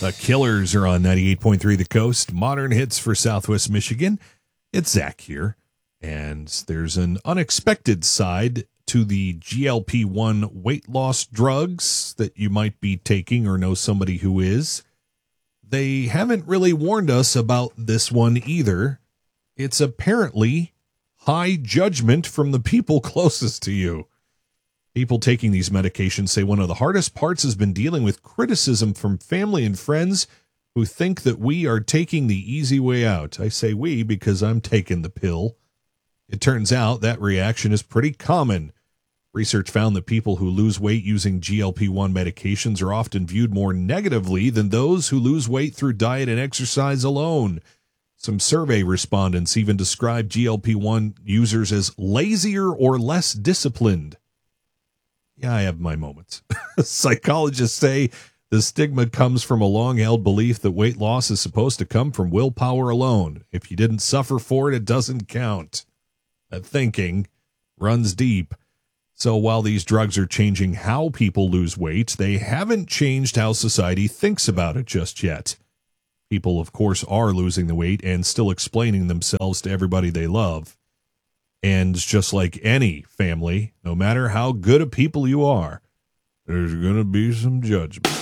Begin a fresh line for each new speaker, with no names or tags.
The Killers are on 98.3 The Coast. Modern hits for Southwest Michigan. It's Zach here. And there's an unexpected side to the GLP-1 weight loss drugs that you might be taking or know somebody who is. They haven't really warned us about this one either. It's apparently high judgment from the people closest to you. People taking these medications say one of the hardest parts has been dealing with criticism from family and friends who think that we are taking the easy way out. I say we because I'm taking the pill. It turns out that reaction is pretty common. Research found that people who lose weight using GLP-1 medications are often viewed more negatively than those who lose weight through diet and exercise alone. Some survey respondents even described GLP-1 users as lazier or less disciplined. Yeah, I have my moments. Psychologists say the stigma comes from a long-held belief that weight loss is supposed to come from willpower alone. If you didn't suffer for it, it doesn't count. That thinking runs deep. So while these drugs are changing how people lose weight, they haven't changed how society thinks about it just yet. People, of course, are losing the weight and still explaining themselves to everybody they love. And just like any family, no matter how good a people you are, there's going to be some judgment.